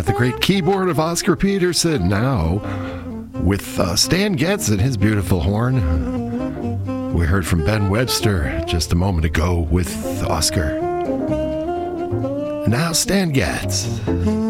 at the great keyboard of Oscar Peterson. Now, with Stan Getz and his beautiful horn. We heard from Ben Webster just a moment ago with Oscar. Now Stan Getz.